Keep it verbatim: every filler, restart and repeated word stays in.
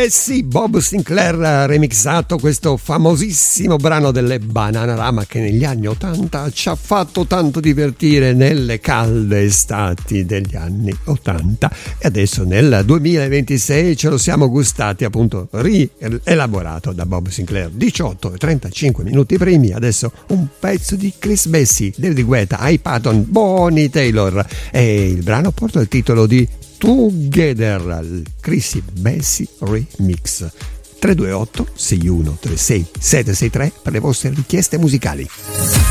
Bessie, Bob Sinclair ha remixato questo famosissimo brano delle Bananarama che negli anni ottanta ci ha fatto tanto divertire nelle calde estati degli anni ottanta e adesso nel duemilaventisei ce lo siamo gustati, appunto rielaborato da Bob Sinclair. Diciotto e trentacinque minuti primi, adesso un pezzo di Chris Bessie, David Guetta, Ike Patton, Bonnie Taylor, e il brano porta il titolo di Together, il Chris Bessie Remix. Tre due otto sei uno tre sei sette sei tre per le vostre richieste musicali.